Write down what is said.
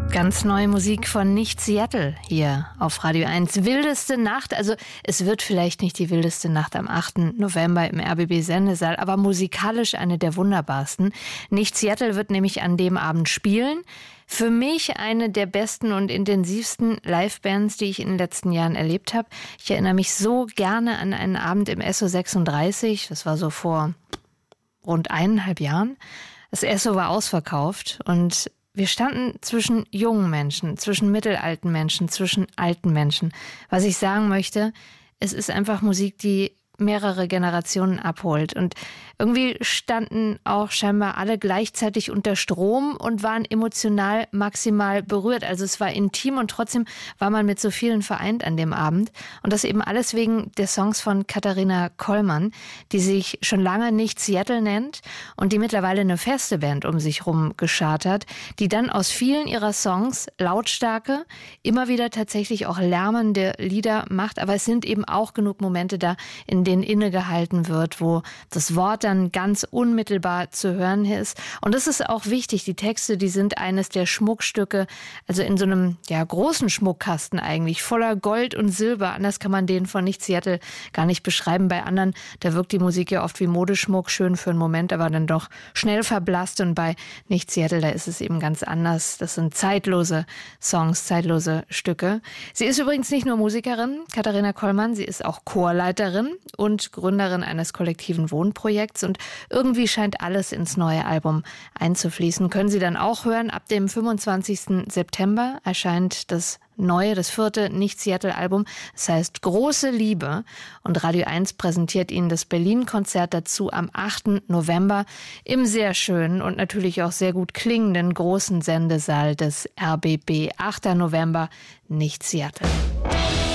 Ganz neue Musik von Nicht Seattle hier auf Radio 1. Wildeste Nacht, also es wird vielleicht nicht die wildeste Nacht am 8. November im RBB-Sendesaal, aber musikalisch eine der wunderbarsten. Nicht Seattle wird nämlich an dem Abend spielen. Für mich eine der besten und intensivsten Livebands, die ich in den letzten Jahren erlebt habe. Ich erinnere mich so gerne an einen Abend im SO 36, das war so vor rund 1,5 Jahren. Das SO war ausverkauft und wir standen zwischen jungen Menschen, zwischen mittelalten Menschen, zwischen alten Menschen. Was ich sagen möchte, es ist einfach Musik, die mehrere Generationen abholt. Und irgendwie standen auch scheinbar alle gleichzeitig unter Strom und waren emotional maximal berührt. Also es war intim und trotzdem war man mit so vielen vereint an dem Abend. Und das eben alles wegen der Songs von Katharina Kollmann, die sich schon lange Nicht Seattle nennt und die mittlerweile eine feste Band um sich rum geschart hat, die dann aus vielen ihrer Songs lautstarke, immer wieder tatsächlich auch lärmende Lieder macht. Aber es sind eben auch genug Momente da, in denen innegehalten wird, wo das Wort dann ganz unmittelbar zu hören ist. Und das ist auch wichtig. Die Texte, die sind eines der Schmuckstücke, also in so einem großen Schmuckkasten eigentlich, voller Gold und Silber. Anders kann man den von Nicht Seattle gar nicht beschreiben. Bei anderen, da wirkt die Musik ja oft wie Modeschmuck, schön für einen Moment, aber dann doch schnell verblasst. Und bei Nicht Seattle, da ist es eben ganz anders. Das sind zeitlose Songs, zeitlose Stücke. Sie ist übrigens nicht nur Musikerin, Katharina Kollmann, sie ist auch Chorleiterin und Gründerin eines kollektiven Wohnprojekts. Und irgendwie scheint alles ins neue Album einzufließen. Können Sie dann auch hören. Ab dem 25. September erscheint das 4. Nicht-Seattle-Album. Das heißt Große Liebe. Und Radio 1 präsentiert Ihnen das Berlin-Konzert dazu am 8. November im sehr schönen und natürlich auch sehr gut klingenden großen Sendesaal des RBB. 8. November, Nicht-Seattle.